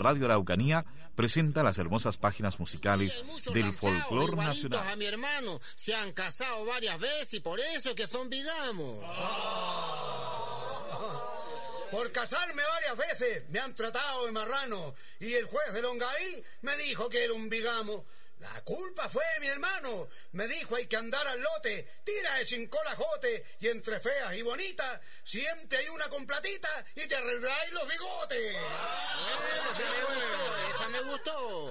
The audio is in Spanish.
Radio Araucanía presenta las hermosas páginas musicales del folclor nacional. A mi hermano se han casado varias veces y por eso que son bigamos. Por casarme varias veces me han tratado de marrano y el juez de Longaí me dijo que era un bigamo. La culpa fue de mi hermano. Me dijo hay que andar al lote, tira de sin colajote y entre feas y bonitas siempre hay una con platita y te arregláis los bigotes. Esa me gustó.